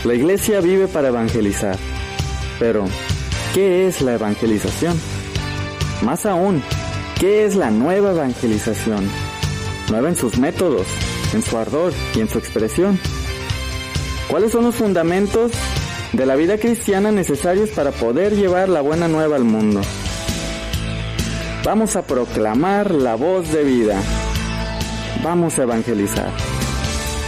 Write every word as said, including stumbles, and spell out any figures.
La iglesia vive para evangelizar. Pero, ¿qué es la evangelización? Más aún, ¿qué es la nueva evangelización? Nueva en sus métodos, en su ardor y en su expresión. ¿Cuáles son los fundamentos de la vida cristiana necesarios para poder llevar la buena nueva al mundo? Vamos a proclamar la voz de vida. Vamos a evangelizar.